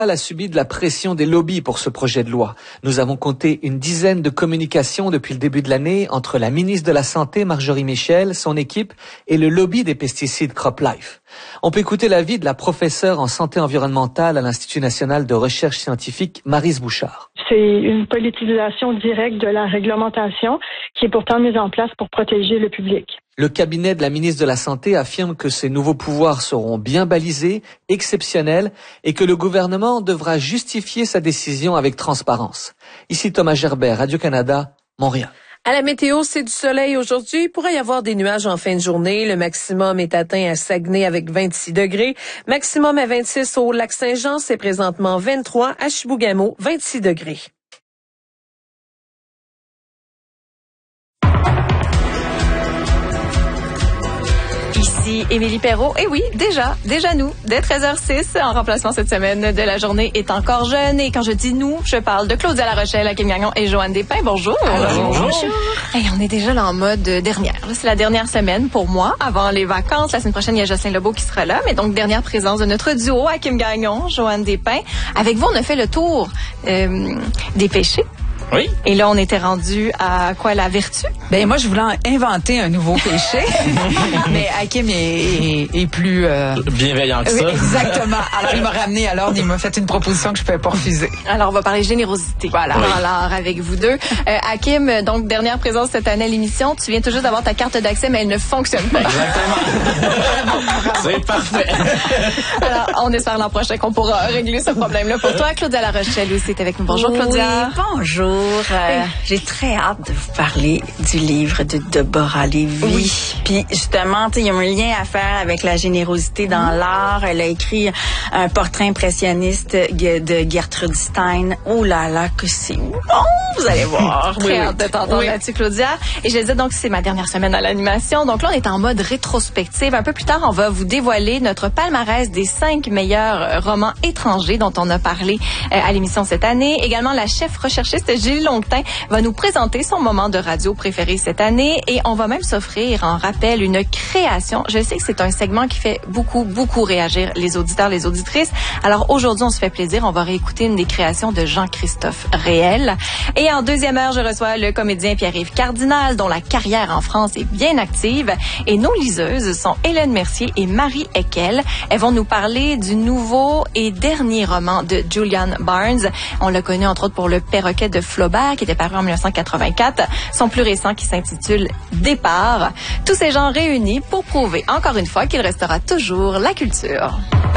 a subi de la pression des lobbies pour ce projet de loi. Nous avons compté une dizaine de communications depuis le début de l'année entre la ministre de la Santé, Marjorie Michel, son équipe et le lobby des pesticides CropLife. On peut écouter l'avis de la professeure en santé environnementale à l'Institut national de recherche scientifique, Maryse Bouchard. C'est une politisation directe de la réglementation qui est pourtant mise en place pour protéger le public. Le cabinet de la ministre de la Santé affirme que ces nouveaux pouvoirs seront bien balisés, exceptionnels, et que le gouvernement devra justifier sa décision avec transparence. Ici Thomas Gerbert, Radio-Canada, Montréal. À la météo, c'est du soleil aujourd'hui. Il pourrait y avoir des nuages en fin de journée. Le maximum est atteint à Saguenay avec 26 degrés. Maximum à 26 au Lac-Saint-Jean. C'est présentement 23 à Chibougamau, 26 degrés. Ici Émilie Perrault. Et oui, déjà nous, dès 13h06, en remplacement cette semaine de la journée est encore jeune. Et quand je dis nous, je parle de Claudia Larochelle, Hakim Gagnon et Joanne Despins. Bonjour. Bonjour. Hey, on est déjà là en mode dernière. C'est la dernière semaine pour moi, avant les vacances. La semaine prochaine, il y a Jocelyn Lebeau qui sera là. Mais donc, dernière présence de notre duo, Hakim Gagnon, Joanne Despins. Avec vous, on a fait le tour des péchés. Oui. Et là, on était rendu à quoi, la vertu? Ben moi, je voulais inventer un nouveau péché, mais Hakim est plus bienveillant que ça. Oui, exactement. Alors, il m'a ramené à l'ordre, il m'a fait une proposition que je ne pouvais pas refuser. Alors, on va parler générosité. Voilà. Alors, avec vous deux. Hakim, donc, dernière présence cette année à l'émission. Tu viens tout juste d'avoir ta carte d'accès, mais elle ne fonctionne pas. Exactement. C'est parfait. Alors, on espère l'an prochain qu'on pourra régler ce problème-là pour toi. Claudia Larochelle aussi est avec nous. Bonjour, Claudia. Oui, bonjour. J'ai très hâte de vous parler du livre de Deborah Lévy. Oui. Puis justement, il y a un lien à faire avec la générosité dans l'art. Elle a écrit un portrait impressionniste de Gertrude Stein. Oh là là, que c'est bon, vous allez voir. Très hâte de t'entendre là-dessus, Claudia. Et je disais donc, c'est ma dernière semaine à l'animation. Donc là, on est en mode rétrospective. Un peu plus tard, on va vous dévoiler notre palmarès des 5 meilleurs romans étrangers dont on a parlé à l'émission cette année. Également, la chef recherchiste Gilles Longtin va nous présenter son moment de radio préféré cette année et on va même s'offrir en rappel une création. Je sais que c'est un segment qui fait beaucoup réagir les auditeurs, les auditrices. Alors aujourd'hui, on se fait plaisir. On va réécouter une des créations de Jean-Christophe Réel. Et en deuxième heure, je reçois le comédien Pierre-Yves Cardinal dont la carrière en France est bien active. Et nos liseuses sont Hélène Mercier et Marie Eckel. Elles vont nous parler du nouveau et dernier roman de Julian Barnes. On l'a connu entre autres pour Le Perroquet de Flaubert qui était paru en 1984. Son plus récent qui s'intitule Départ. Tous ces gens réunis pour prouver encore une fois qu'il restera toujours la culture.